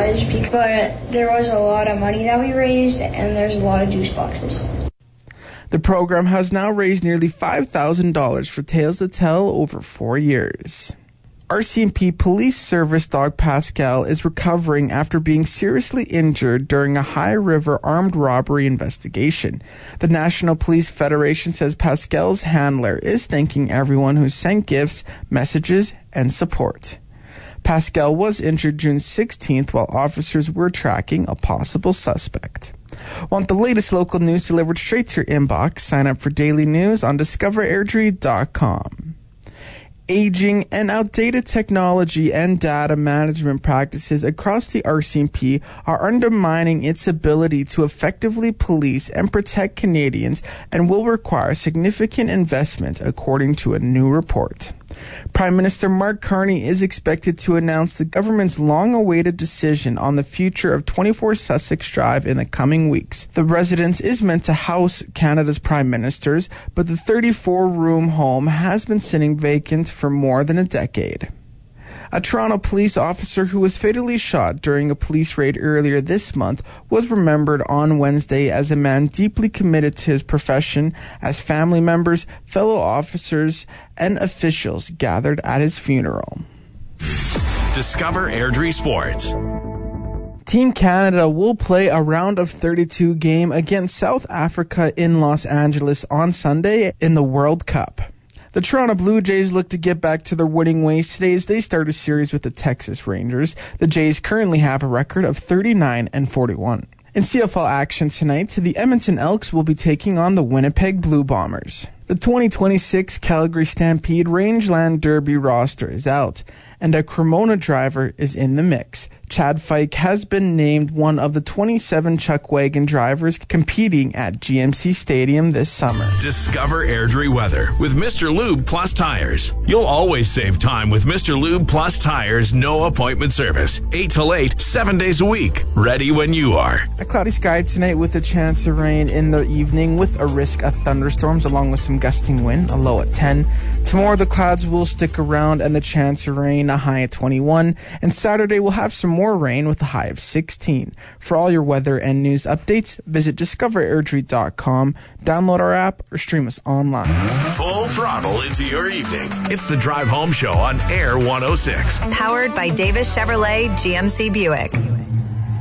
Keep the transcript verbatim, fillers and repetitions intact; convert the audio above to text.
was, but there was a lot of money that we raised, and there's a lot of juice boxes. The program has now raised nearly five thousand dollars for Tales to Tell over four years. R C M P Police Service dog Pascal is recovering after being seriously injured during a High River armed robbery investigation. The National Police Federation says Pascal's handler is thanking everyone who sent gifts, messages, and support. Pascal was injured June sixteenth while officers were tracking a possible suspect. Want the latest local news delivered straight to your inbox? Sign up for daily news on discover airdrie dot com. Aging and outdated technology and data management practices across the R C M P are undermining its ability to effectively police and protect Canadians and will require significant investment, according to a new report. Prime Minister Mark Carney is expected to announce the government's long-awaited decision on the future of twenty-four Sussex Drive in the coming weeks. The residence is meant to house Canada's prime ministers, but the thirty-four room home has been sitting vacant for more than a decade. A Toronto police officer who was fatally shot during a police raid earlier this month was remembered on Wednesday as a man deeply committed to his profession as family members, fellow officers, and officials gathered at his funeral. Discover Airdrie Sports. Team Canada will play a round of thirty-two game against South Africa in Los Angeles on Sunday in the World Cup. The Toronto Blue Jays look to get back to their winning ways today as they start a series with the Texas Rangers. The Jays currently have a record of thirty-nine and forty-one. In C F L action tonight, the Edmonton Elks will be taking on the Winnipeg Blue Bombers. The twenty twenty-six Calgary Stampede Rangeland Derby roster is out, and a Cremona driver is in the mix. Chad Fike has been named one of the twenty-seven Chuck Wagon drivers competing at G M C Stadium this summer. Discover Airdrie weather with Mister Lube Plus Tires. You'll always save time with Mister Lube Plus Tires no appointment service. eight till eight, seven days a week. Ready when you are. A cloudy sky tonight with a chance of rain in the evening with a risk of thunderstorms along with some gusting wind, a low at ten. Tomorrow the clouds will stick around and the chance of rain, a high at twenty-one. And Saturday we'll have some more rain with a high of sixteen. For all your weather and news updates, visit discover airdrie dot com, download our app, or stream us online. Full throttle into your evening. It's the Drive Home Show on Air one oh six. Powered by Davis Chevrolet G M C Buick.